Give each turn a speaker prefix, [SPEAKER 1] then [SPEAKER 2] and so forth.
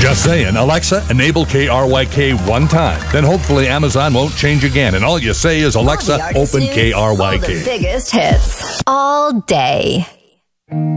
[SPEAKER 1] Just saying, Alexa, enable KRYK one time. Then hopefully Amazon won't change again. And all you say is, Alexa, open KRYK.
[SPEAKER 2] All the biggest hits all day.